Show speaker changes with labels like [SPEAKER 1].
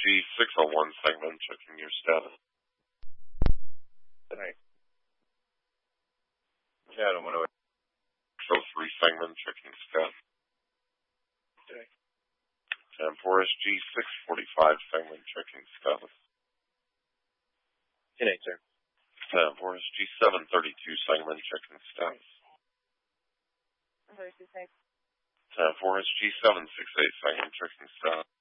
[SPEAKER 1] SG601 segment, checking your status.
[SPEAKER 2] Good night.
[SPEAKER 3] Yeah, I don't want to.
[SPEAKER 1] 603 segment, checking status.
[SPEAKER 2] Good night.
[SPEAKER 1] 10-4 SG645 segment, checking status.
[SPEAKER 2] Good night, sir.
[SPEAKER 1] 10-4 SG732 segment, checking status. 10-4 SG768 segment, checking status.